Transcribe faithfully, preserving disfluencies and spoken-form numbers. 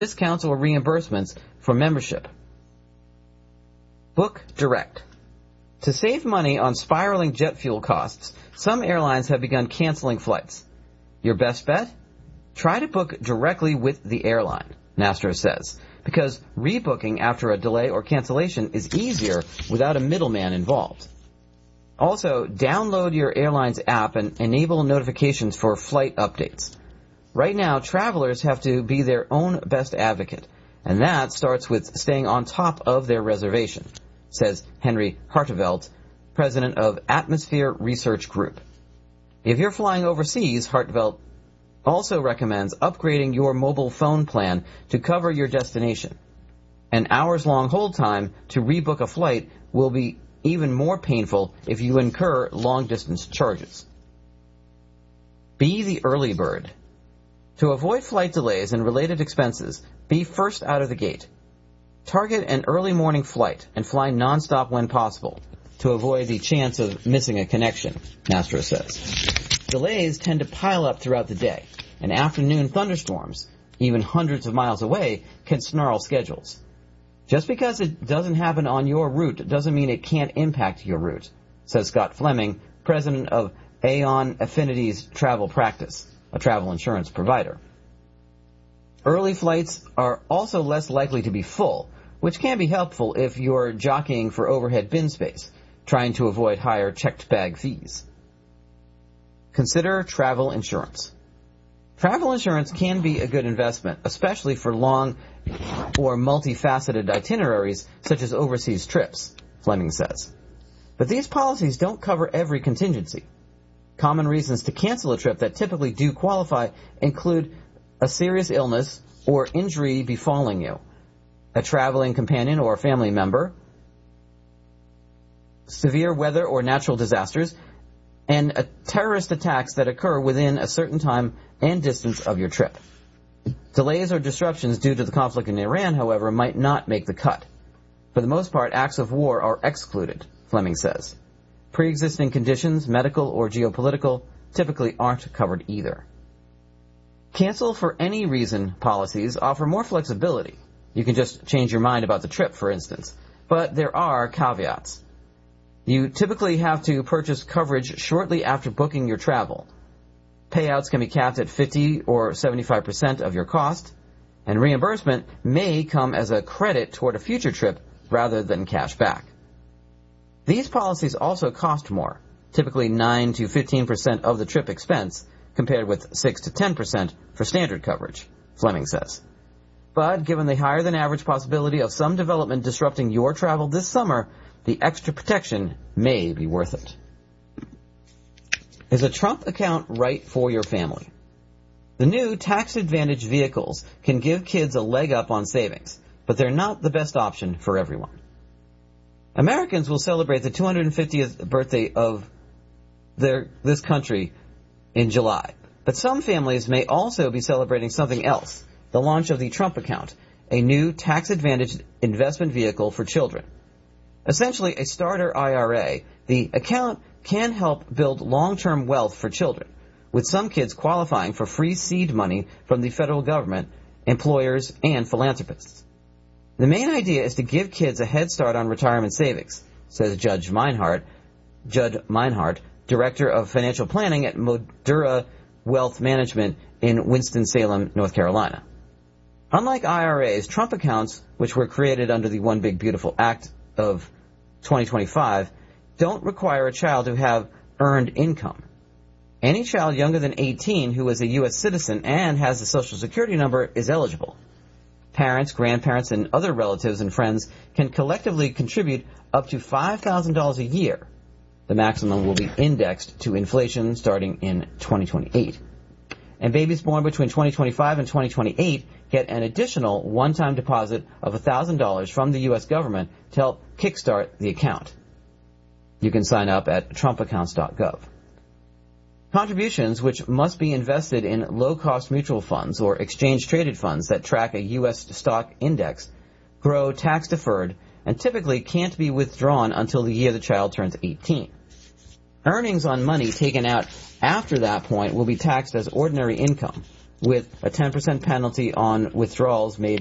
discounts or reimbursements for membership. Book direct. To save money on spiraling jet fuel costs, some airlines have begun canceling flights. Your best bet? Try to book directly with the airline, Nastro says, because rebooking after a delay or cancellation is easier without a middleman involved. Also, download your airline's app and enable notifications for flight updates. Right now, travelers have to be their own best advocate, and that starts with staying on top of their reservation, says Henry Hartevelt, president of Atmosphere Research Group. If you're flying overseas, Hartevelt also recommends upgrading your mobile phone plan to cover your destination. An hours-long hold time to rebook a flight will be even more painful if you incur long-distance charges. Be the early bird. To avoid flight delays and related expenses, be first out of the gate. Target an early morning flight and fly nonstop when possible to avoid the chance of missing a connection, Nastro says. Delays tend to pile up throughout the day, and afternoon thunderstorms, even hundreds of miles away, can snarl schedules. Just because it doesn't happen on your route doesn't mean it can't impact your route, says Scott Fleming, president of Aon Affinity's Travel Practice, a travel insurance provider. Early flights are also less likely to be full, which can be helpful if you're jockeying for overhead bin space, trying to avoid higher checked bag fees. Consider travel insurance. Travel insurance can be a good investment, especially for long or multifaceted itineraries such as overseas trips, Fleming says. But these policies don't cover every contingency. Common reasons to cancel a trip that typically do qualify include a serious illness or injury befalling you, a traveling companion or family member, severe weather or natural disasters, and a terrorist attacks that occur within a certain time and distance of your trip. Delays or disruptions due to the conflict in Iran, however, might not make the cut. For the most part, acts of war are excluded, Fleming says. Pre-existing conditions, medical or geopolitical, typically aren't covered either. Cancel for any reason policies offer more flexibility. You can just change your mind about the trip, for instance. But there are caveats. You typically have to purchase coverage shortly after booking your travel. Payouts can be capped at fifty or seventy-five percent of your cost, and reimbursement may come as a credit toward a future trip rather than cash back. These policies also cost more, typically nine to fifteen percent of the trip expense, compared with six to ten percent for standard coverage, Fleming says. But given the higher-than-average possibility of some development disrupting your travel this summer, the extra protection may be worth it. Is a Trump account right for your family? The new tax-advantaged vehicles can give kids a leg up on savings, but they're not the best option for everyone. Americans will celebrate the two hundred fiftieth birthday of their, this country in July, but some families may also be celebrating something else, the launch of the Trump account, a new tax-advantaged investment vehicle for children. Essentially a starter I R A, the account can help build long-term wealth for children, with some kids qualifying for free seed money from the federal government, employers, and philanthropists. The main idea is to give kids a head start on retirement savings, says Judge Meinhardt, Judd Meinhardt, Director of Financial Planning at Modura Wealth Management in Winston-Salem, North Carolina. Unlike I R As, Trump accounts, which were created under the One Big Beautiful Act of twenty twenty-five, don't require a child to have earned income. Any child younger than eighteen who is a U S citizen and has a Social Security number is eligible. Parents, grandparents, and other relatives and friends can collectively contribute up to five thousand dollars a year. The maximum will be indexed to inflation starting in twenty twenty-eight. And babies born between twenty twenty-five and twenty twenty-eight get an additional one-time deposit of one thousand dollars from the U S government to help kickstart the account. You can sign up at trump accounts dot gov. Contributions, which must be invested in low-cost mutual funds or exchange-traded funds that track a U S stock index, grow tax-deferred and typically can't be withdrawn until the year the child turns eighteen. Earnings on money taken out after that point will be taxed as ordinary income, with a ten percent penalty on withdrawals made